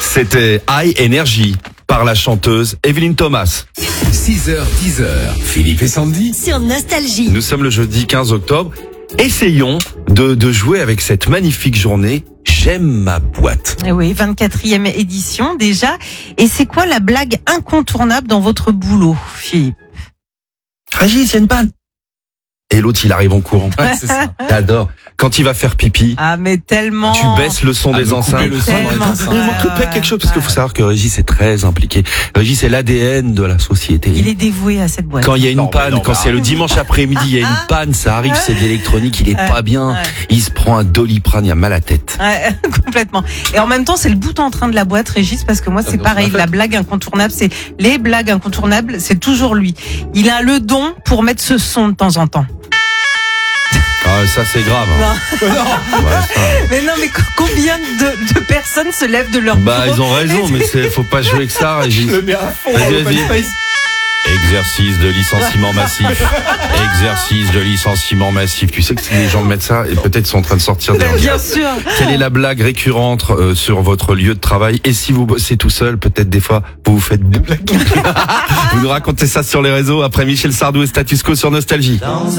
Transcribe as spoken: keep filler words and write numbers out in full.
C'était High Energy par la chanteuse Evelyne Thomas. six heures dix, Philippe et Sandy. Sur Nostalgie. Nous sommes le jeudi quinze octobre. Essayons de, de jouer avec cette magnifique journée. J'aime ma boîte. Eh oui, vingt-quatrième édition déjà. Et c'est quoi la blague incontournable dans votre boulot, Philippe? Régis, il y a une panne. Et l'autre, il arrive en courant. Ouais, c'est ça. J'adore. Quand il va faire pipi, Ah, mais tellement. tu baisses le son Ah, des me couper enceintes. le son dans les Tellement. enceintes. Il manque Ouais, quelque chose parce qu'il faut ouais. savoir que Régis est très impliqué. Régis est l'A D N de la société. Il est dévoué à cette boîte. Quand il y a une Non, mais panne, non, quand mais c'est le dimanche après-midi, il y a une panne, ça arrive, c'est de l'électronique, il est Ouais, pas bien, ouais. il se prend un Doliprane, il a mal à la tête. Ouais, complètement. Et en même temps, c'est le bout en train de la boîte, Régis, parce que moi, c'est donc, pareil. en fait- La blague incontournable, c'est les blagues incontournables, c'est toujours lui. Il a le don pour mettre ce son de temps en temps. Ah, ça c'est grave. hein. Ouais, ça. Mais non, mais co- combien de, de personnes se lèvent de leur Bah, bureau ils ont raison, mais c'est, faut pas jouer avec ça, Régis. Le mets à fond Vas-y, dans l'open vas-y. space. Exercice de licenciement massif. Exercice de licenciement massif. Tu sais que si les gens mettent ça, et peut-être sont en train de sortir des Bien sûr. Quelle est la blague récurrente euh, sur votre lieu de travail? Et si vous bossez tout seul, peut-être des fois, vous vous faites des blagues. Vous nous racontez ça sur les réseaux après Michel Sardou et Status Quo sur Nostalgie. Dans